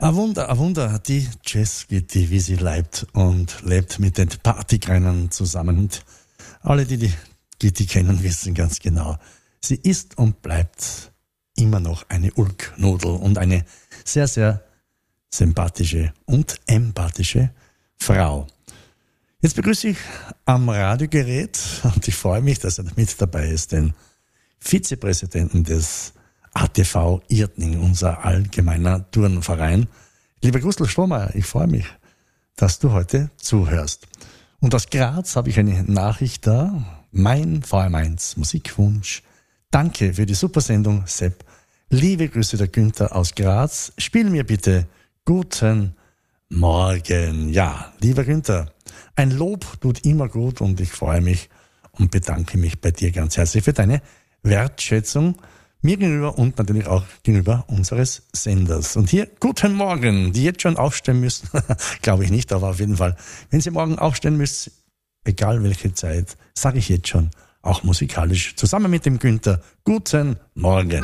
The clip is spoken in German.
Ein Wunder, die Jazzgitti, wie sie lebt und lebt mit den Partygreinern zusammen. Und alle, die Gitti kennen, wissen ganz genau, sie ist und bleibt immer noch eine Ulknudel und eine sehr, sehr sympathische und empathische Frau. Jetzt begrüße ich am Radiogerät, und ich freue mich, dass er mit dabei ist, den Vizepräsidenten des ATV Irtning, unser allgemeiner Turnverein. Lieber Gustl Strohmeier, ich freue mich, dass du heute zuhörst. Und aus Graz habe ich eine Nachricht da. Mein VM1 Musikwunsch. Danke für die super Sendung, Sepp. Liebe Grüße, der Günther aus Graz. Spiel mir bitte Guten Morgen. Ja, lieber Günther, ein Lob tut immer gut und ich freue mich und bedanke mich bei dir ganz herzlich für deine Wertschätzung mir gegenüber und natürlich auch gegenüber unseres Senders. Und hier, guten Morgen, die jetzt schon aufstehen müssen, glaube ich nicht, aber auf jeden Fall, wenn Sie morgen aufstehen müssen, egal welche Zeit, sage ich jetzt schon, auch musikalisch, zusammen mit dem Günther, guten Morgen.